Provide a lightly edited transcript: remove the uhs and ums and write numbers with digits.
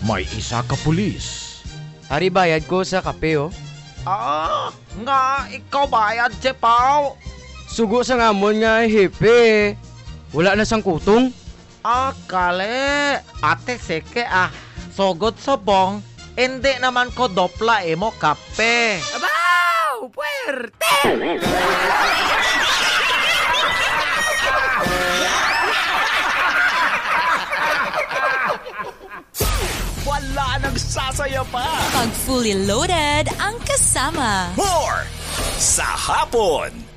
May isa ka pulis. Hari bayad ko sa kape, oh. Nga ikaw bayad, Jepaw. Sugo sa ngamon nga, hepe. Wala na sang kutong. Kale. Ate, seke sogod sa bong. Hindi naman ko dopla mo kape. Abaw! Puwerte! Wala nang sasaya pa. Pag fully loaded ang kasama. More sa hapon.